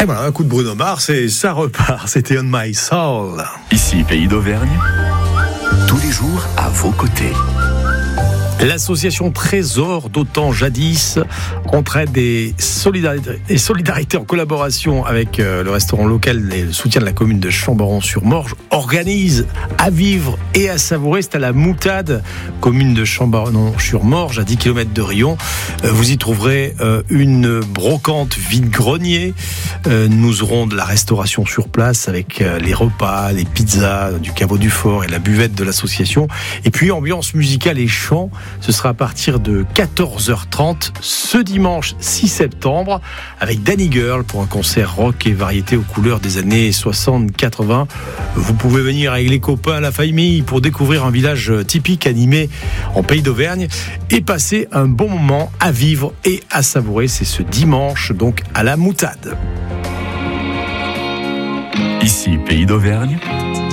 Et voilà, un coup de Bruno Mars et ça repart. C'était On My Soul. Ici, Pays d'Auvergne, tous les jours à vos côtés. L'association Trésor d'Autant Jadis, entraide et solidarité en collaboration avec le restaurant local et le soutien de la commune de Chamboran-sur-Morge, organise à vivre et à savourer. C'est à la Moutade, commune de Chamboran-sur-Morge, à 10 km de Riom. Vous y trouverez une brocante vide-grenier. Nous aurons de la restauration sur place avec les repas, les pizzas du caveau du fort et la buvette de l'association. Et puis ambiance musicale et chant. Ce sera à partir de 14h30 ce dimanche 6 septembre avec Danny Girl pour un concert rock et variété aux couleurs des années 60-80. Vous pouvez venir avec les copains, la famille pour découvrir un village typique animé en Pays d'Auvergne et passer un bon moment à vivre et à savourer. C'est ce dimanche donc à la Moutade. Ici, Pays d'Auvergne,